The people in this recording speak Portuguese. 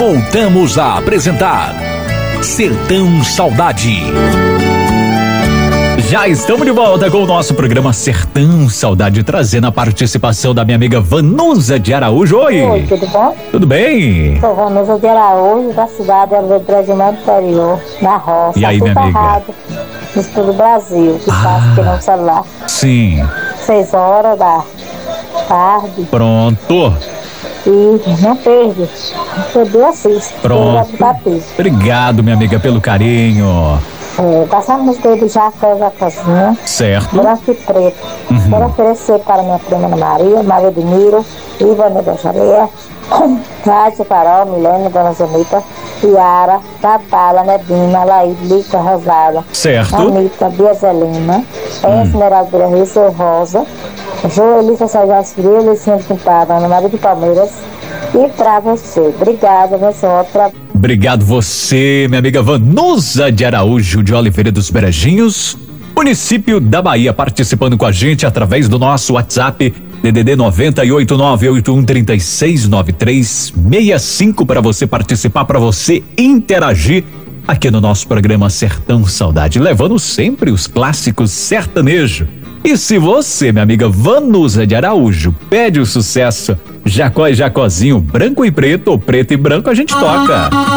Voltamos a apresentar Sertão Saudade. Já estamos de volta com o nosso programa Sertão Saudade, trazendo a participação da minha amiga Vanusa de Araújo. Oi, tudo bom? Tudo bem? Sou Vanusa de Araújo, da cidade do Brasil Interior, na roça. E aí, minha amiga? Rádio, no sul do Brasil, que passa aqui no celular. Sim. 6 horas da tarde. Pronto. E não perde. Eu assisto. Pronto. Obrigado, minha amiga, pelo carinho. Passando música do Jacozinho. Certo. Branco e preto. Quero oferecer para minha prima Ana Maria, Maria de Miro, Ivana da Xareia, Cátia, Carol, Milena, Dona Zanita, Yara, Tatala, Nebina, Laíde, Lica, Rosada. Certo. Anitta, Bia Zelina, Esmeralda Vila Rio, Seu Rosa, Joelissa Sajás Frio, Luciano Pintada, Ana Maria de Palmeiras. E pra você, obrigada, outra. Obrigado você, minha amiga Vanusa de Araújo de Oliveira dos Brejinhos, município da Bahia, participando com a gente através do nosso WhatsApp DDD 98981369365 para você participar, para você interagir aqui no nosso programa Sertão Saudade, levando sempre os clássicos sertanejo. E se você, minha amiga Vanusa de Araújo, pede o sucesso Jacó e Jacozinho, branco e preto ou preto e branco, a gente toca.